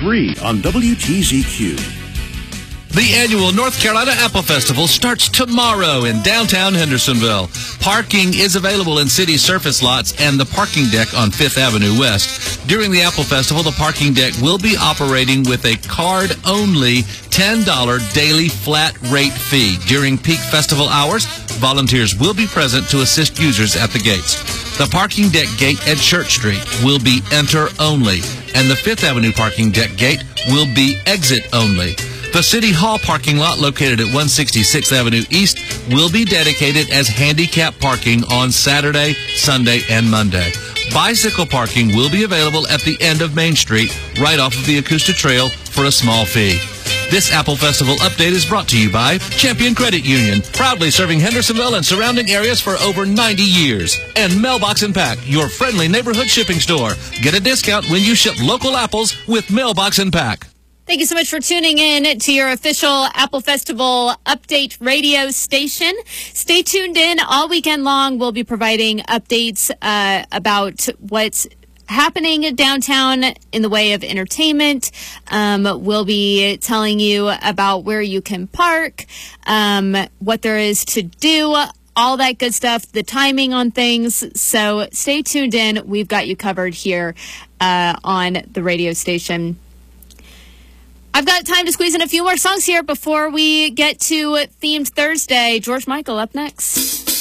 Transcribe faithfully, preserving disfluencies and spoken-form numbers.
three on W T Z Q. The annual North Carolina Apple Festival starts tomorrow in downtown Hendersonville. Parking is available in city surface lots and the parking deck on Fifth Avenue West. During the Apple Festival, the parking deck will be operating with a card-only ten dollars daily flat rate fee. During peak festival hours, volunteers will be present to assist users at the gates. The parking deck gate at Church Street will be enter only, and the Fifth Avenue parking deck gate will be exit only. The City Hall parking lot located at one sixty-sixth Avenue East will be dedicated as handicap parking on Saturday, Sunday, and Monday. Bicycle parking will be available at the end of Main Street, right off of the Acosta Trail, for a small fee. This Apple Festival update is brought to you by Champion Credit Union, proudly serving Hendersonville and surrounding areas for over ninety years. And Mailbox and Pack, your friendly neighborhood shipping store. Get a discount when you ship local apples with Mailbox and Pack. Thank you so much for tuning in to your official Apple Festival update radio station. Stay tuned in all weekend long. We'll be providing updates uh, about what's happening downtown in the way of entertainment. Um, we'll be telling you about where you can park, um, what there is to do, all that good stuff, the timing on things. So stay tuned in. We've got you covered here uh, on the radio station. I've got time to squeeze in a few more songs here before we get to Themed Thursday. George Michael up next.